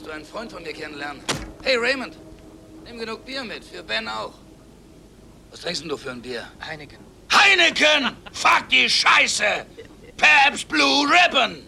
du einen Freund von mir kennenlernen? Hey, Raymond, nimm genug Bier mit, für Ben auch. Was trinkst denn du für ein Bier? Heineken. Heineken! Fuck die Scheiße! Pabst Blue Ribbon!